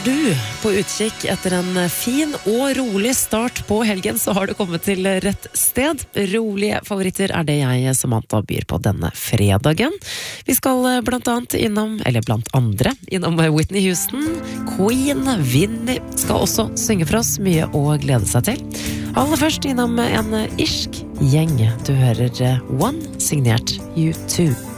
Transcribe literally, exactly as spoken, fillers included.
du på utkikk etter en fin og rolig start på helgen, så har du kommet til rett sted. Rolige favoritter er det jeg, Samantha, byr på denne fredagen. Vi skal blant annet innom, eller blant andre, innom Whitney Houston. Queen, Vinnie skal også synge for oss, mye å glede seg til. Aller først innom en irsk gjeng. Du hører One, signert U to.